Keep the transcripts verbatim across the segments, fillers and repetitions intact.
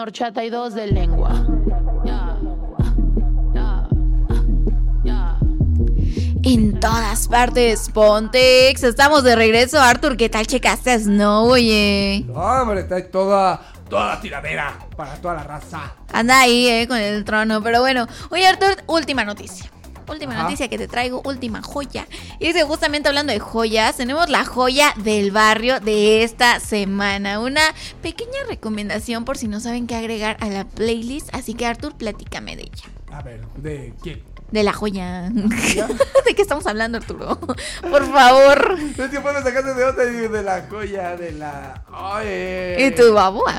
horchata y dos de lengua. Ya, ya, ya. En todas partes, Pontex. Estamos de regreso, Arthur. ¿Qué tal checaste a Snow, oye? No, hombre, está toda, toda la tiradera para toda la raza. Anda ahí, eh, con el trono. Pero bueno, oye, Arthur, última noticia. Última Ajá. noticia que te traigo, última joya. Y es que justamente hablando de joyas, tenemos la joya del barrio de esta semana. Una pequeña recomendación por si no saben qué agregar a la playlist. Así que, Arthur, platícame de ella. A ver, ¿de quién? De la joya. ¿De qué estamos hablando, Arturo? Por favor. Es que puedes sacarse de otra, de la joya, de la... Ay. ¿Y tu baboa?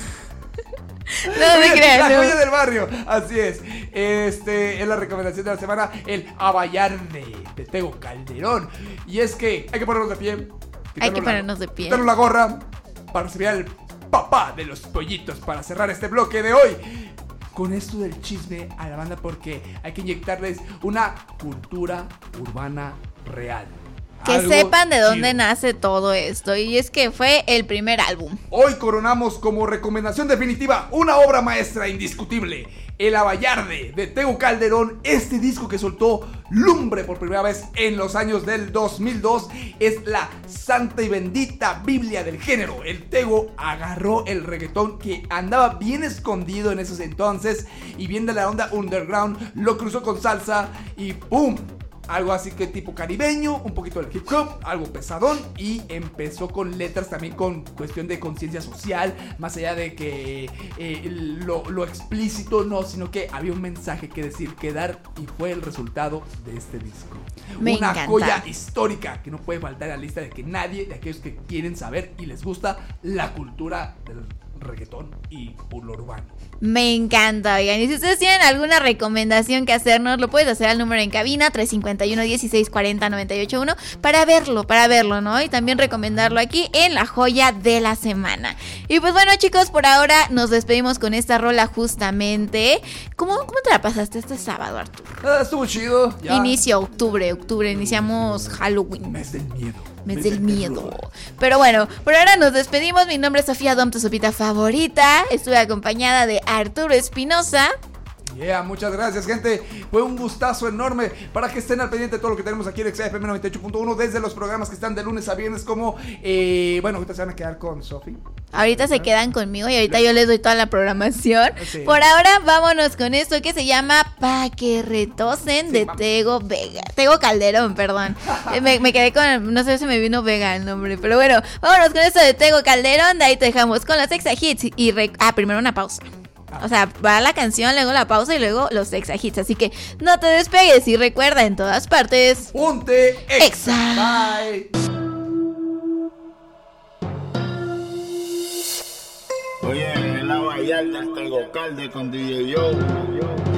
No te creas. La no. joya del barrio, así es. Este es la recomendación de la semana, el Abayarde de Tego Calderón. Y es que hay que ponernos de pie. Hay que la- ponernos de pie. Quitarnos la gorra para recibir al papá de los pollitos para cerrar este bloque de hoy. Con esto del chisme a la banda, porque hay que inyectarles una cultura urbana real. Que Algo sepan de dónde chido. nace todo esto. Y es que fue el primer álbum. Hoy coronamos como recomendación definitiva una obra maestra indiscutible, El Abayarde de Tego Calderón. Este disco que soltó Lumbre por primera vez en los años del dos mil dos es la santa y bendita Biblia del género. El Tego agarró el reggaetón que andaba bien escondido en esos entonces y bien de la onda underground, lo cruzó con salsa y ¡pum! Algo así que tipo caribeño, un poquito del hip hop, algo pesadón, y empezó con letras también con cuestión de conciencia social, más allá de que eh, lo, lo explícito no, sino que había un mensaje que decir, que dar, y fue el resultado de este disco. Me Una encanta. joya histórica que no puede faltar en la lista de que nadie, de aquellos que quieren saber y les gusta la cultura del reggaetón y lo urbano. Me encanta, oigan. Y si ustedes tienen alguna recomendación que hacernos, lo puedes hacer al número en cabina tres cinco uno, dieciséis cuarenta, noventa y ocho uno para verlo, para verlo, ¿no? Y también recomendarlo aquí en la joya de la semana. Y pues bueno, chicos, por ahora nos despedimos con esta rola justamente. ¿Cómo, cómo te la pasaste este sábado, Arturo? Ah, estuvo chido. Ya. Inicio octubre, octubre, iniciamos Halloween. Mes del miedo. Mes del miedo. Pero bueno, por ahora nos despedimos. Mi nombre es Sofía Dom, tu sopita favorita. Estuve acompañada de Arturo Espinosa. Yeah, muchas gracias, gente. Fue un gustazo enorme. Para que estén al pendiente de todo lo que tenemos aquí en X F M noventa y ocho punto uno, desde los programas que están de lunes a viernes, como eh, bueno, ahorita se van a quedar con Sofi. Ahorita se quedan conmigo y ahorita yo les doy toda la programación. Sí. Por ahora, vámonos con esto que se llama Pa' que retosen Sí, de vamos. Tego Vega. Tego Calderón, perdón. Eh, me, me quedé con, no sé si me vino Vega el nombre, pero bueno, vámonos con esto de Tego Calderón. De ahí te dejamos con los Exa Hits y rec- ah, primero una pausa. O sea, va la canción, luego la pausa y luego los Exa Hits. Así que no te despegues y recuerda, en todas partes. Ponte Exa. Exa. Bye. Oye, en la Vallarta, Tego Calde con D J Yo.